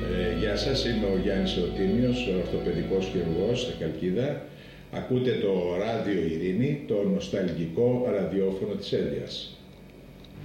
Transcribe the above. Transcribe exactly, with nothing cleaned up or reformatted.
Ε, γεια σας, είμαι ο Γιάννης Οτίνιος, ορθοπαιδικός χειρουργός στη Χαλκίδα. Ακούτε το Ράδιο Ειρήνη, το νοσταλγικό ραδιόφωνο της Έλβειας.